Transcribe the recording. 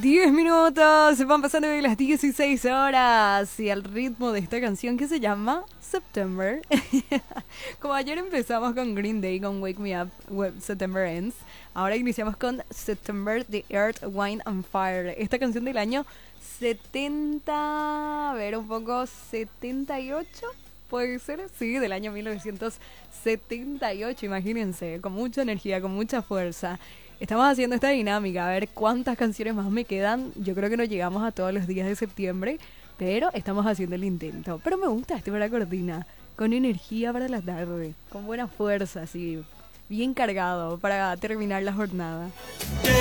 10 minutos, se van pasando de las 16 horas y al ritmo de esta canción que se llama September. Como ayer empezamos con Green Day, con Wake Me Up, September Ends, ahora iniciamos con September, The Earth, Wine and Fire. Esta canción del año 70, a ver un poco, 78, puede ser, sí, del año 1978, imagínense, con mucha energía, con mucha fuerza. Estamos haciendo esta dinámica, a ver cuántas canciones más me quedan. Yo creo que no llegamos a todos los días de septiembre, pero estamos haciendo el intento. Pero me gusta este para cortina, con energía para la tarde, con buena fuerza, así, bien cargado para terminar la jornada.